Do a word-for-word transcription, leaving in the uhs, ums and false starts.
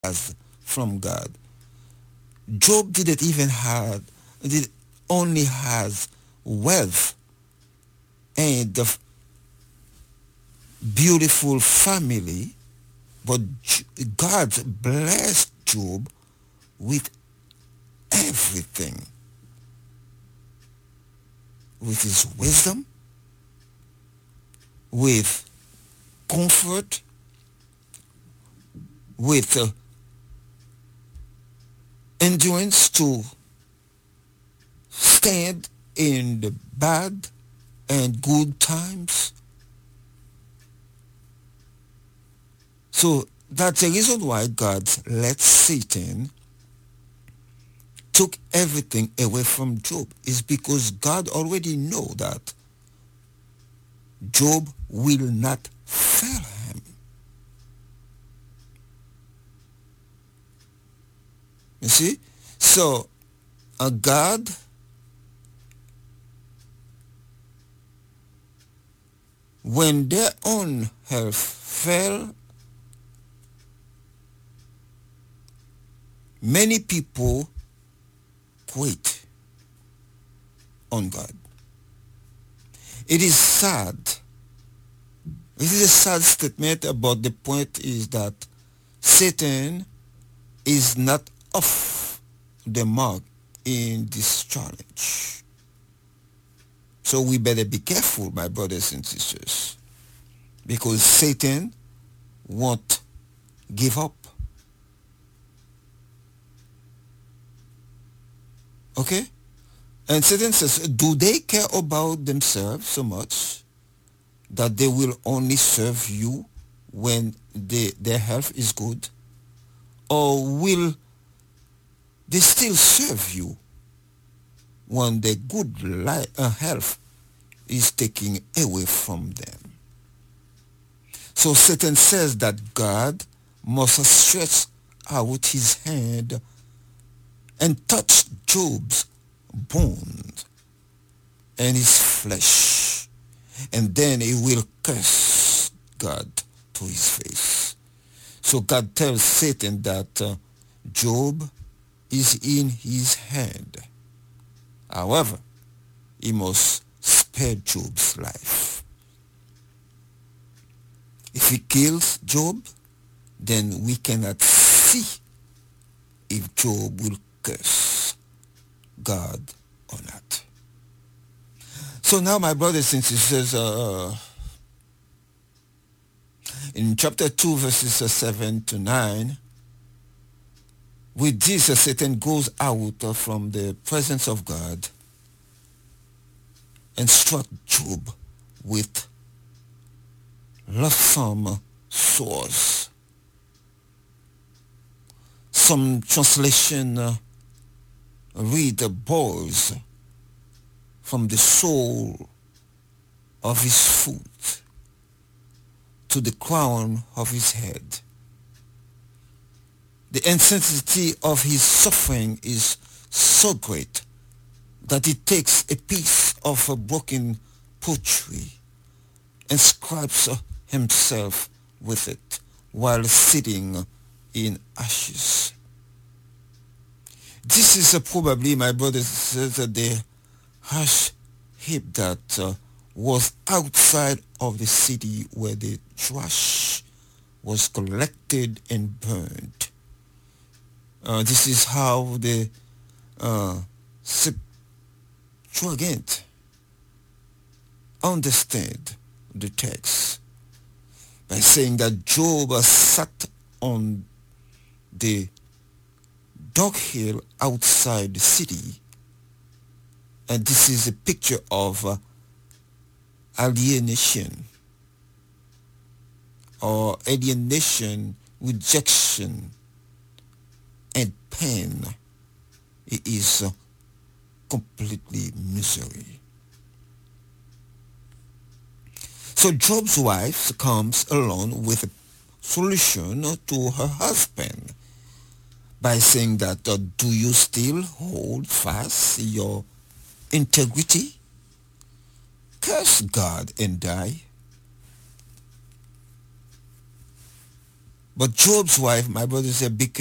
has from God. Job didn't even have, did only has wealth and a beautiful family, but God blessed Job with everything, with his wisdom, with comfort, with uh, endurance to stand in the bad and good times. So that's the reason why God let Satan took everything away from Job, is because God already know that Job will not fail him. You see? So uh, God when their own health fell, many people quit on God. It is sad. It is a sad statement, but the point is that Satan is not off the mark in this challenge. So we better be careful, my brothers and sisters, because Satan won't give up. Okay? And Satan says, do they care about themselves so much that they will only serve you when they, their health is good? Or will they still serve you when their good life, uh, health is taken away from them? So Satan says that God must stretch out his hand and touch Job's bones and his flesh, and then he will curse God to his face. So God tells Satan that uh, Job is in his hand. However, he must spare Job's life. If he kills Job, then we cannot see if Job will curse God or not. So now, my brothers and sisters, uh, in chapter two, verses uh, seven to nine, with this, uh, Satan goes out uh, from the presence of God and struck Job with loathsome sores. Some translation uh, read the boils from the sole of his foot to the crown of his head. The intensity of his suffering is so great that he takes a piece of a broken pottery and scrapes himself with it while sitting in ashes. This is uh, probably, my brothers and sisters, the ash heap that uh, was outside of the city where the trash was collected and burned. Uh, this is how the uh, Septuagint understand the text, by saying that Job sat on the dog hill outside the city, and this is a picture of uh, alienation or alienation, rejection, and pain. It is uh, completely misery. So Job's wife comes along with a solution to her husband by saying that, uh, do you still hold fast your integrity? Curse God and die. But Job's wife, my brother said, be